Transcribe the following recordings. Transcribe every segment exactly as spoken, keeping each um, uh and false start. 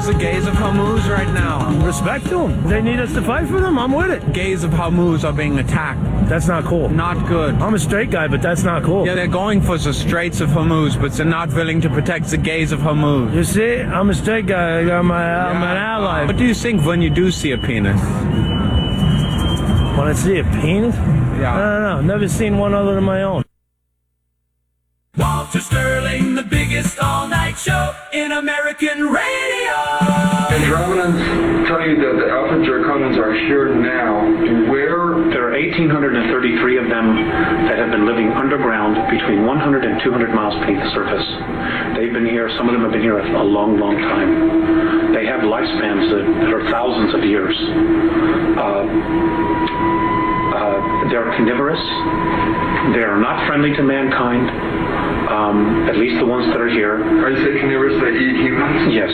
The gays of Hormuz right now. Respect to them. They need us to fight for them. I'm with it. Gays of Hormuz are being attacked. That's not cool. Not good. I'm a straight guy, but that's not cool. Yeah, they're going for the Straits of Hormuz, but they're not willing to protect the gays of Hormuz. You see, I'm a straight guy. I'm, a, I'm an ally. What do you think when you do see a penis? When I see a penis? Yeah. I don't know. Never seen one other than my own. Walter Sterling, the biggest all-night show in American radio. Andromedans tell you that the Alpha Draconans are here now. Where? There are one thousand eight hundred thirty-three of them that have been living underground between one hundred and two hundred miles beneath the surface. They've been here, some of them have been here a long, long time. They have lifespans that, that are thousands of years. Uh, uh, they're carnivorous. They are not friendly to mankind. Um, at least the ones that are here. Are you saying carnivores that eat humans? Yes.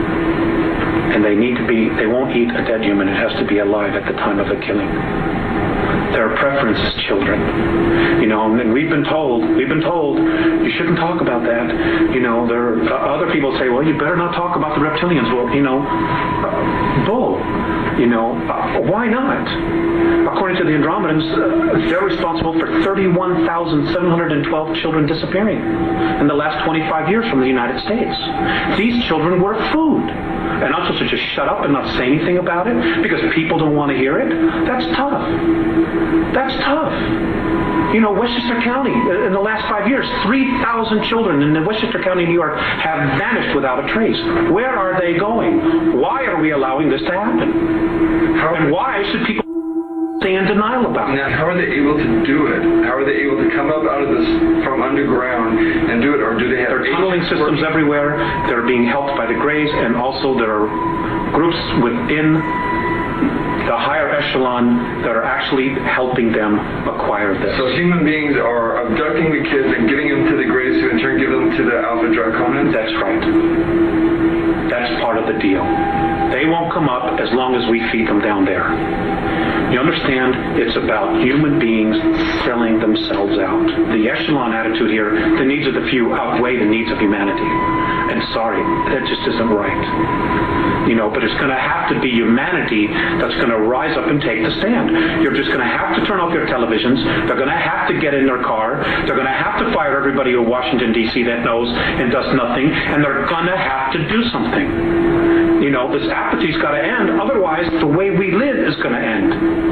And they need to be, they won't eat a dead human. It has to be alive at the time of the killing. Their preference is children. You know, and we've been told, we've been told, you shouldn't talk about that. You know, there uh, other people say, well, you better not talk about the reptilians. Well, you know, uh, bull. You know, uh, why not? According to the Andromedans, uh, they're responsible for thirty-one thousand seven hundred twelve children disappearing in the last twenty-five years from the United States. These children were food. And I'm supposed to just shut up and not say anything about it because people don't want to hear it? That's tough. That's tough. You know, Westchester County, in the last five years, three thousand children in Westchester County, New York, have vanished without a trace. Where are they going? Why are we allowing this to happen? How, and why should people stay in denial about it? Now, how are they able to do it? How are they able to come up out of this from underground and do it? Or do they have... There are tunneling systems everywhere. They're being helped by the Greys, and also there are groups within the higher echelon that are actually helping them acquire this. So human beings are abducting the kids and getting them to the Greys, who in turn give them to the Alpha Draconans? That's right. That's part of the deal. They won't come up as long as we feed them down there. You understand? It's about human beings selling themselves out. The echelon attitude here, the needs of the few outweigh the needs of humanity. And sorry, that just isn't right. You know, but it's going to have to be humanity that's going to rise up and take the stand. You're just going to have to turn off your televisions. They're going to have to get in their car. They're going to have to fire everybody in Washington, D C that knows and does nothing. And they're going to have to do something. You know, this apathy's got to end. Otherwise, the way we live is going to end.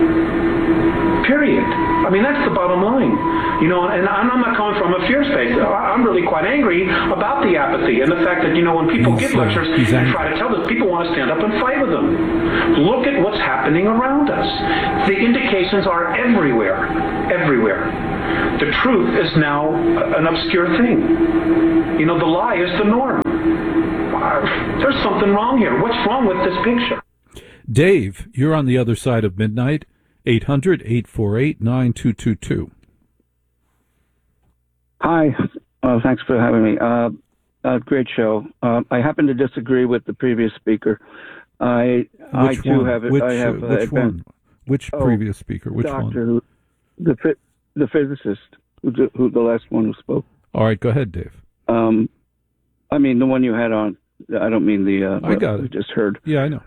Period. I mean, that's the bottom line. You know, and I'm not coming from a fear space. I'm really quite angry about the apathy and the fact that, you know, when people he's, give lectures uh, and try to tell us, people want to stand up and fight with them. Look at what's happening around us. The indications are everywhere. Everywhere. The truth is now an obscure thing. You know, the lie is the norm. There's something wrong here. What's wrong with this picture? Dave, you're on the other side of midnight. eight hundred, eight four eight, nine two two two. Hi. Uh, thanks for having me. Uh, uh, great show. Uh, I happen to disagree with the previous speaker. I Which I too one? have. Which, I have. uh, Uh, which one? Which oh, previous speaker? Which doctor, one? Who, the phy- the physicist, who, the- who the last one who spoke. All right, go ahead, Dave. Um, I mean the one you had on. I don't mean the. Uh, I got we it. just heard. Yeah, I know.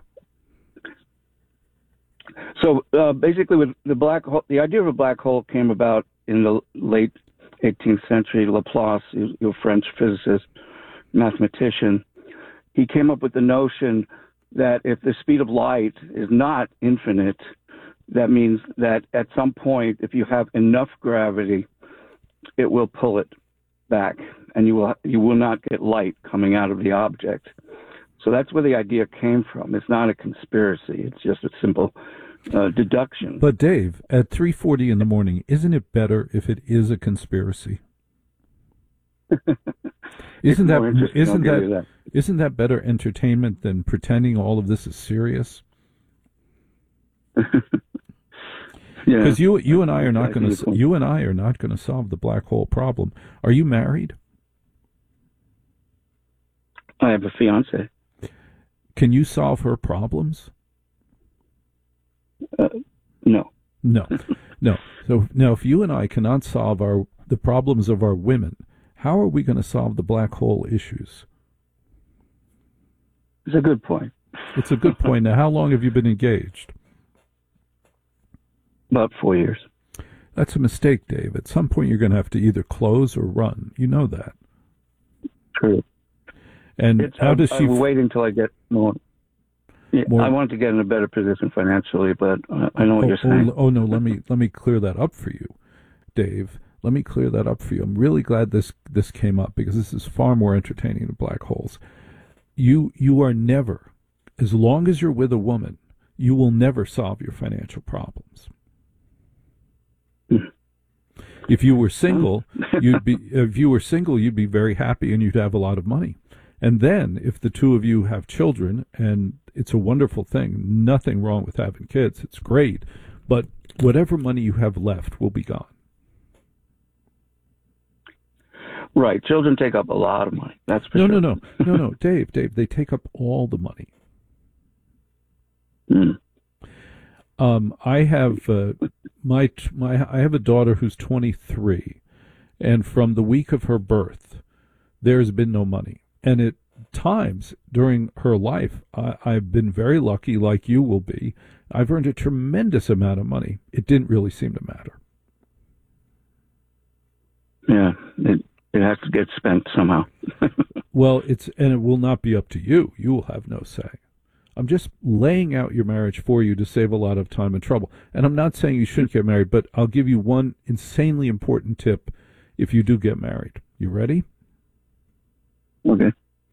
So uh, basically, with the black hole, the idea of a black hole came about in the late eighteenth century. Laplace, a French physicist, mathematician, he came up with the notion that if the speed of light is not infinite, that means that at some point, if you have enough gravity, it will pull it back, and you will you will not get light coming out of the object. So that's where the idea came from. It's not a conspiracy. It's just a simple uh, deduction. But Dave, at three forty in the morning, isn't it better if it is a conspiracy? Isn't that isn't that, that isn't that better entertainment than pretending all of this is serious? Because you you and I are not going to you and I are not going to solve the black hole problem. Are you married? I have a fiance. Can you solve her problems? Uh, no. No, no. So now, if you and I cannot solve our the problems of our women, how are we going to solve the black hole issues? It's a good point. It's a good point. Now, how long have you been engaged? About four years. That's a mistake, Dave. At some point, you're going to have to either close or run. You know that. True. And it's, how I'm, does she? I'm waiting until I get more. Yeah, more... I want to get in a better position financially, but uh, I know what oh, you're saying. Oh, oh no, let me let me clear that up for you, Dave. Let me clear that up for you. I'm really glad this this came up because this is far more entertaining than black holes. You you are never, as long as you're with a woman, you will never solve your financial problems. If you were single, you'd be if you were single, you'd be very happy and you'd have a lot of money. And then if the two of you have children, and it's a wonderful thing, nothing wrong with having kids, it's great, but whatever money you have left will be gone. Right. Children take up a lot of money. That's for no, sure. no, no, no, no, Dave, Dave, they take up all the money. Mm. Um, I have uh, my my I have a daughter who's twenty-three, and from the week of her birth, there's been no money. And at times during her life, I, I've been very lucky, like you will be. I've earned a tremendous amount of money. It didn't really seem to matter. Yeah, it it has to get spent somehow. Well, it's and it will not be up to you. You will have no say. I'm just laying out your marriage for you to save a lot of time and trouble. And I'm not saying you shouldn't get married, but I'll give you one insanely important tip if you do get married. You ready? Okay.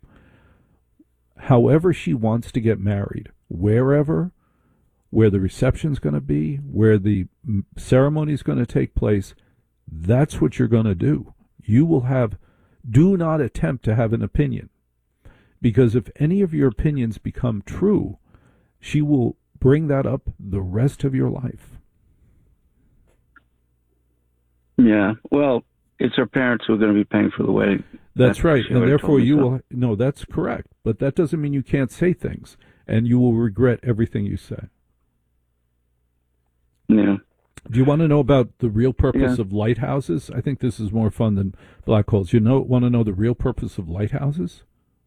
However she wants to get married, wherever, where the reception's going to be, where the ceremony's going to take place, that's what you're going to do. You will have, do not attempt to have an opinion. Because if any of your opinions become true, she will bring that up the rest of your life. Yeah, well, it's her parents who are going to be paying for the wedding. That's, that's right, and therefore you so. will, no, that's correct. But that doesn't mean you can't say things, and you will regret everything you say. Yeah. Do you want to know about the real purpose yeah. of lighthouses? I think this is more fun than black holes. You know, want to know the real purpose of lighthouses?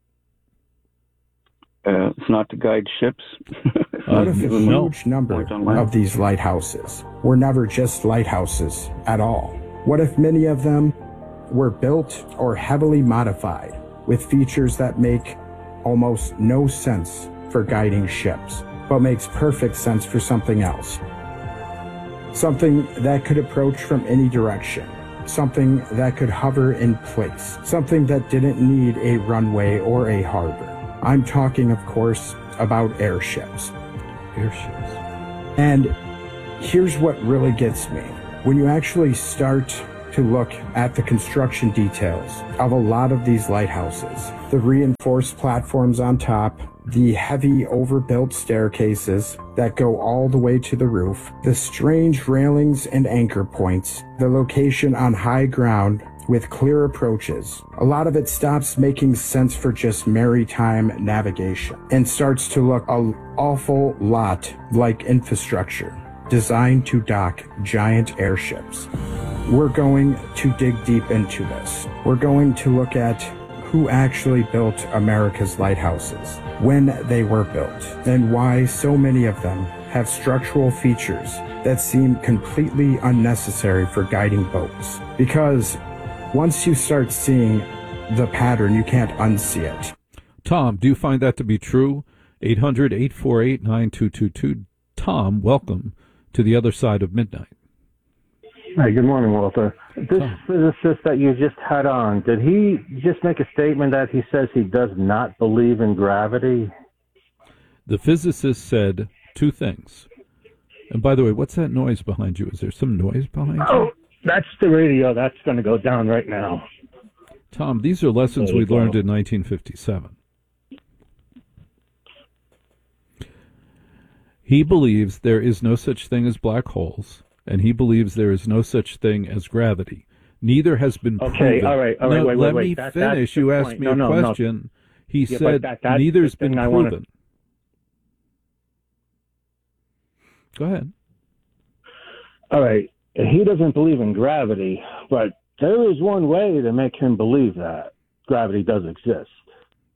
Uh, it's not to guide ships. What if a no. huge number of these lighthouses were never just lighthouses at all? What if many of them were built or heavily modified with features that make almost no sense for guiding ships, but makes perfect sense for something else? Something that could approach from any direction. Something that could hover in place. Something that didn't need a runway or a harbor. I'm talking, of course, about airships. Airships. And here's what really gets me. When you actually start to look at the construction details of a lot of these lighthouses, the reinforced platforms on top, the heavy overbuilt staircases that go all the way to the roof, the strange railings and anchor points, the location on high ground with clear approaches, a lot of it stops making sense for just maritime navigation and starts to look an awful lot like infrastructure designed to dock giant airships. We're going to dig deep into this. We're going to look at who actually built America's lighthouses, when they were built, and why so many of them have structural features that seem completely unnecessary for guiding boats. Because once you start seeing the pattern, you can't unsee it. Tom, do you find that to be true? eight hundred, eight four eight, nine two two two. Tom, welcome to the other side of midnight. Hi, good morning, Walter. This Tom. physicist that you just had on, did he just make a statement that he says he does not believe in gravity? The physicist said two things. And by the way, what's that noise behind you? Is there some noise behind oh. you? That's the radio. That's going to go down right now. Tom, these are lessons we learned in nineteen fifty-seven. He believes there is no such thing as black holes, and he believes there is no such thing as gravity. Neither has been okay, proven. Okay, all right, all right, no, wait, let wait, me wait. That, finish. You asked point. me no, a no, question. No. He yeah, said that, neither's been proven. Wanna... Go ahead. All right. He doesn't believe in gravity, but there is one way to make him believe that gravity does exist.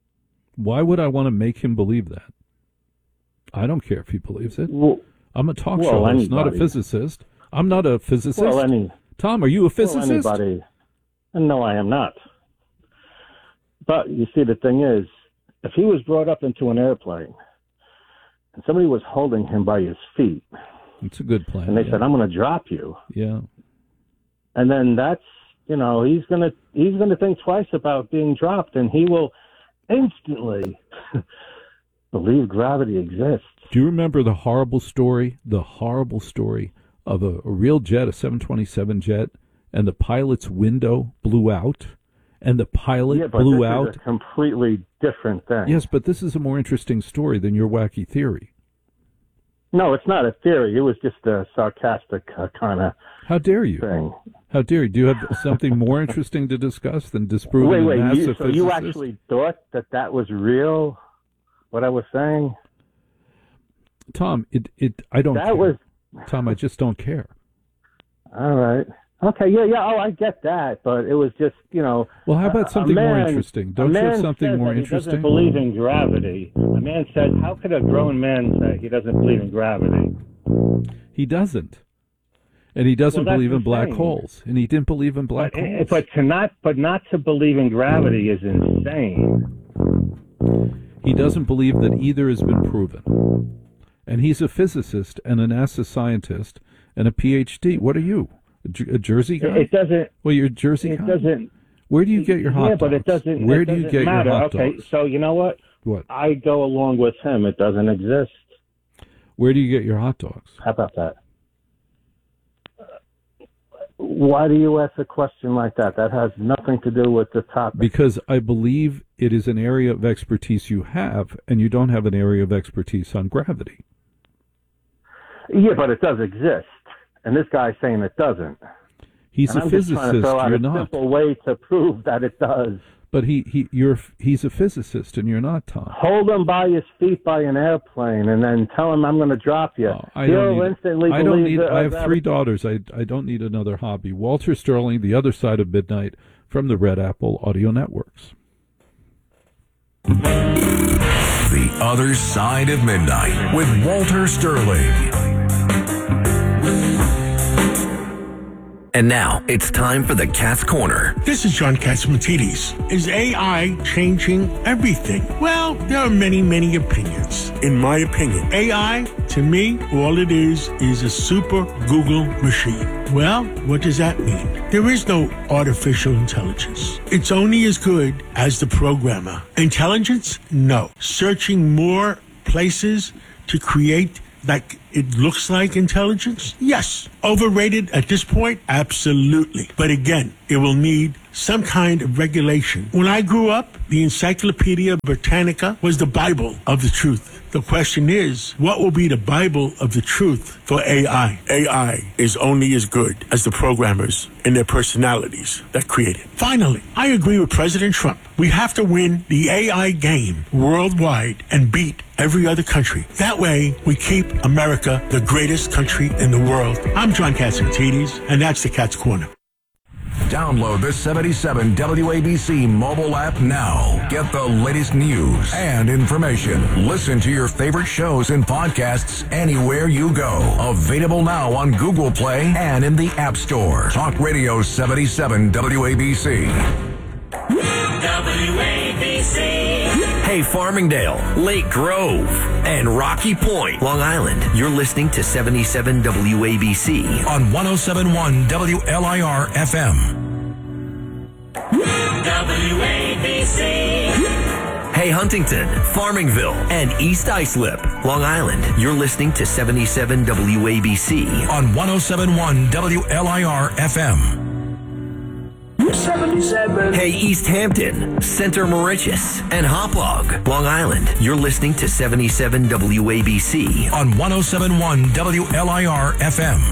Why would I want to make him believe that? I don't care if he believes it. Well, I'm a talk well, show host, not a anybody. physicist. I'm not a physicist. Well, any, Tom, are you a physicist? well, anybody. No, I am not. But you see, the thing is, if he was brought up into an airplane and somebody was holding him by his feet, it's a good plan. and they yeah. said, "I'm going to drop you," yeah. and then that's, you know, he's going to he's going to think twice about being dropped, and he will instantly believe gravity exists. Do you remember the horrible story, the horrible story of a, a real jet, a seven twenty-seven jet, and the pilot's window blew out, and the pilot yeah, but blew this out? is a completely different thing. Yes, but this is a more interesting story than your wacky theory. No, it's not a theory. It was just a sarcastic uh, kind of How dare you? thing. How dare you? Do you have something more interesting to discuss than disproving Wait, a wait. massive You, so physicist? you actually thought that that was real? What I was saying? Tom, it, it, I don't That care. was- Tom, I just don't care. All right. Okay. Yeah. Yeah. Oh, I get that, but it was just, you know. Well, how about a- a something more man- interesting? a Don't you have man something said more that he interesting? doesn't believe in gravity. A man said, "How could a grown man say he doesn't believe in gravity?" He doesn't. And he doesn't Well, that's believe in black insane. holes. And he didn't believe in black But, holes. but to not, but not to believe in gravity is insane. He doesn't believe that either has been proven. And he's a physicist and a NASA scientist and a P H D. What are you? A, Jer- a Jersey guy? It doesn't. Well, you're a Jersey It guy? doesn't. Where do you get your hot Yeah, but dogs? it doesn't. Where it do you doesn't get matter. your hot Okay, dogs? so you know what? What? I go along with him. It doesn't exist. Where do you get your hot dogs? How about that? Why do you ask a question like that? That has nothing to do with the topic. Because I believe it is an area of expertise you have, and you don't have an area of expertise on gravity. Yeah, but it does exist, and this guy's saying it doesn't. He's and a I'm just trying to physicist. throw out You're a not. simple way to prove that it does. But he, he you're he's a physicist, and you're not, Tom. Hold him by his feet by an airplane, and then tell him I'm going to drop you. Oh, I He'll don't need, instantly I don't believe need. that, uh, I have that- three daughters. I I don't need another hobby. Walter Sterling, The Other Side of Midnight, from the Red Apple Audio Networks. The Other Side of Midnight with Walter Sterling. And now it's time for the Cat's Corner. This is John Catsimatidis. Is A I changing everything? Well, there are many, many opinions. In my opinion, A I, to me, all it is is a super Google machine. Well, what does that mean? There is no artificial intelligence. It's only as good as the programmer. Intelligence? No. Searching more places to create like it looks like intelligence? Yes. Overrated at this point? Absolutely. But again, it will need some kind of regulation. When I grew up, the Encyclopedia Britannica was the Bible of the truth. The question is, what will be the Bible of the truth for A I? A I is only as good as the programmers and their personalities that create it. Finally, I agree with President Trump. We have to win the A I game worldwide and beat every other country. That way, we keep America the greatest country in the world. I'm John Catsimatidis, and that's the Cat's Corner. Download the seventy-seven W A B C mobile app now. Get the latest news and information. Listen to your favorite shows and podcasts anywhere you go. Available now on Google Play and in the App Store. Talk Radio seventy-seven W A B C. W A B C. Hey, Farmingdale, Lake Grove, and Rocky Point, Long Island. You're listening to seventy-seven W A B C on one oh seven point one W L I R F M. W A B C. Hey, Huntington, Farmingville, and East Islip, Long Island. You're listening to seventy-seven W A B C on one oh seven point one W L I R F M. seventy-seven. Hey, East Hampton, Center Mauritius, and Hauppauge, Long Island. You're listening to seventy-seven W A B C on one oh seven point one W L I R F M.